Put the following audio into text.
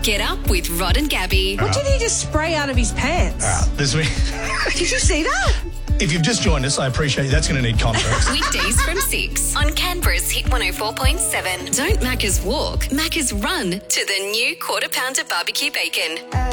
Get up with Rod and Gabby. What did he just spray out of his pants? This week. Did you see that? If you've just joined us, I appreciate you. That's going to need context. Weekdays from 6 on Canberra's Hit 104.7. Don't Macca's walk, Macca's run to the new Quarter Pounder barbecue bacon.